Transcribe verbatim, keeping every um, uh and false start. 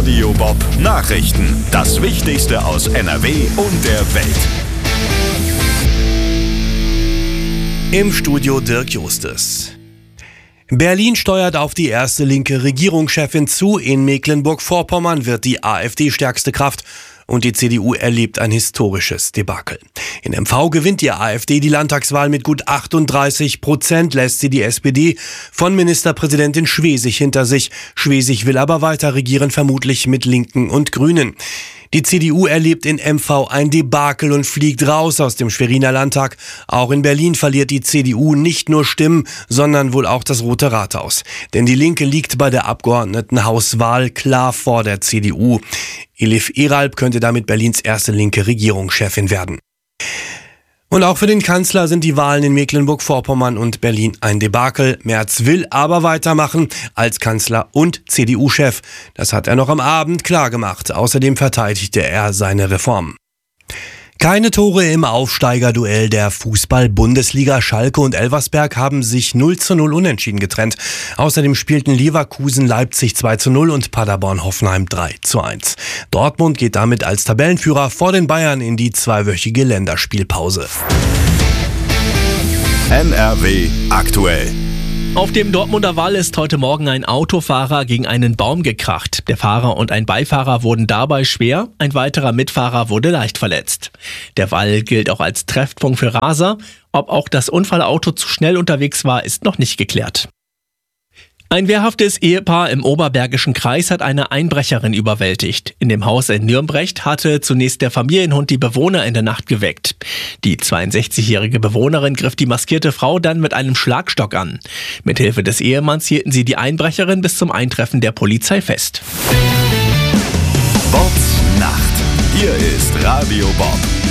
Radio Bob Nachrichten. Das Wichtigste aus N R W und der Welt. Im Studio Dirk Justus. Berlin steuert auf die erste linke Regierungschefin zu. In Mecklenburg-Vorpommern wird die AfD stärkste Kraft. Und die C D U erlebt ein historisches Debakel. In M V gewinnt die AfD die Landtagswahl mit gut achtunddreißig Prozent, lässt sie die S P D von Ministerpräsidentin Schwesig hinter sich. Schwesig will aber weiter regieren, vermutlich mit Linken und Grünen. Die C D U erlebt in M V ein Debakel und fliegt raus aus dem Schweriner Landtag. Auch in Berlin verliert die C D U nicht nur Stimmen, sondern wohl auch das Rote Rathaus. Denn die Linke liegt bei der Abgeordnetenhauswahl klar vor der C D U. Elif Eralp könnte damit Berlins erste linke Regierungschefin werden. Und auch für den Kanzler sind die Wahlen in Mecklenburg-Vorpommern und Berlin ein Debakel. Merz will aber weitermachen als Kanzler und C D U-Chef. Das hat er noch am Abend klargemacht. Außerdem verteidigte er seine Reformen. Keine Tore im Aufsteigerduell der Fußball-Bundesliga. Schalke und Elversberg haben sich null zu null unentschieden getrennt. Außerdem spielten Leverkusen Leipzig zwei zu null und Paderborn Hoffenheim drei zu eins. Dortmund geht damit als Tabellenführer vor den Bayern in die zweiwöchige Länderspielpause. N R W aktuell. Auf dem Dortmunder Wall ist heute Morgen ein Autofahrer gegen einen Baum gekracht. Der Fahrer und ein Beifahrer wurden dabei schwer, ein weiterer Mitfahrer wurde leicht verletzt. Der Wall gilt auch als Treffpunkt für Raser. Ob auch das Unfallauto zu schnell unterwegs war, ist noch nicht geklärt. Ein wehrhaftes Ehepaar im Oberbergischen Kreis hat eine Einbrecherin überwältigt. In dem Haus in Nürnbrecht hatte zunächst der Familienhund die Bewohner in der Nacht geweckt. Die zweiundsechzigjährige Bewohnerin griff die maskierte Frau dann mit einem Schlagstock an. Mithilfe des Ehemanns hielten sie die Einbrecherin bis zum Eintreffen der Polizei fest. Bobs Nacht. Hier ist Radio Bob.